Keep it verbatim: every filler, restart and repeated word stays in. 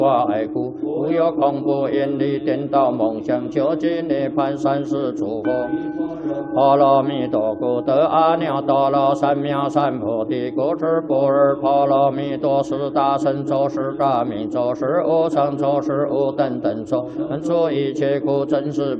我爱苦，无有恐怖引力颠倒梦想，究竟涅槃三世诸佛。阿弥陀佛，得阿耨多罗三藐三菩提，故知般若波罗蜜多是大神咒，是大明咒，是无上咒，是无等等咒，能除一切苦，真实